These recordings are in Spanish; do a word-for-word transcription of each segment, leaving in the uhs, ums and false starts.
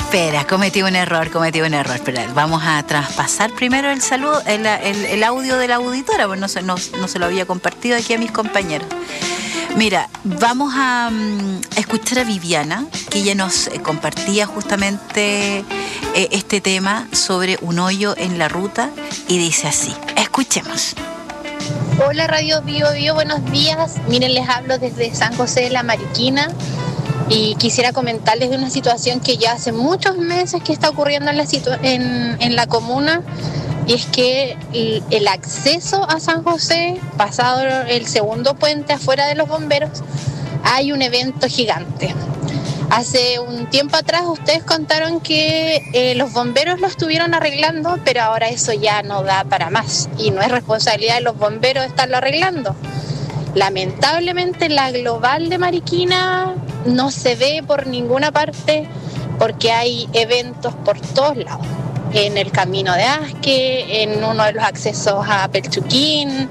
Espera, cometí un error, cometí un error. Espera, vamos a traspasar primero el saludo, el, el, el audio de la auditora, porque no se, no, no se lo había compartido aquí a mis compañeros. Mira, vamos a um, escuchar a Viviana, que ella nos eh, compartía justamente eh, este tema sobre un hoyo en la ruta, y dice así. Escuchemos. Hola Radio Bio Bio, buenos días. Miren, les hablo desde San José de la Mariquina y quisiera comentarles de una situación que ya hace muchos meses que está ocurriendo en la, situ- en, en la comuna, y es que el, el acceso a San José, pasado el segundo puente afuera de los bomberos, hay un evento gigante. Hace un tiempo atrás ustedes contaron que eh, los bomberos lo estuvieron arreglando, pero ahora eso ya no da para más y no es responsabilidad de los bomberos estarlo arreglando. Lamentablemente la global de Mariquina no se ve por ninguna parte porque hay eventos por todos lados. En el camino de Asque, en uno de los accesos a Pelchuquín,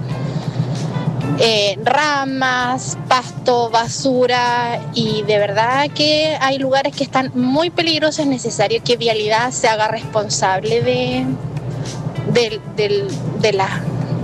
eh, ramas, pasto, basura, y de verdad que hay lugares que están muy peligrosos. Es necesario que Vialidad se haga responsable de, de, de, de, la,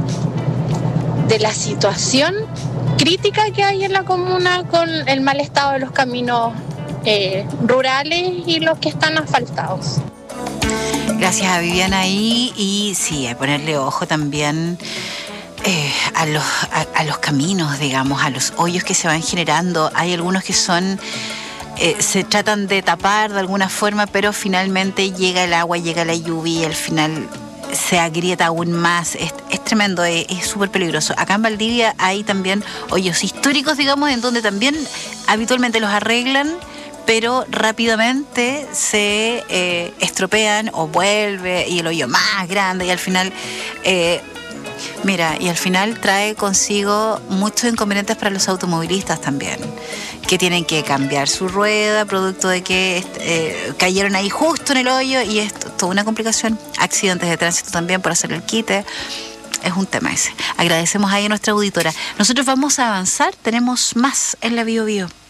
de la situación crítica que hay en la comuna con el mal estado de los caminos eh, rurales y los que están asfaltados. Gracias a Viviana ahí, y sí, a ponerle ojo también eh, a, los, a, a los caminos, digamos, a los hoyos que se van generando. Hay algunos que son, eh, se tratan de tapar de alguna forma, pero finalmente llega el agua, llega la lluvia y al final se agrieta aún más. Es, es tremendo, es súper peligroso. Acá en Valdivia hay también hoyos históricos, digamos, en donde también habitualmente los arreglan, pero rápidamente se eh, estropean o vuelve y el hoyo más grande, y al final eh, mira, y al final trae consigo muchos inconvenientes para los automovilistas también, que tienen que cambiar su rueda producto de que eh, cayeron ahí justo en el hoyo, y es toda una complicación. Accidentes de tránsito también por hacer el quite. Es un tema ese. Agradecemos ahí a nuestra auditora. Nosotros vamos a avanzar, tenemos más en la Bio Bio.